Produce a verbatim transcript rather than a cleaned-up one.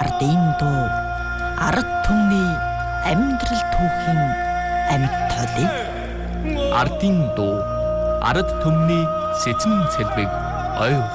Ардын дуу ард түмний амьдрал түүхийн амьд толыг Ардын дуу ард түмний сэцэн цэлбэг ой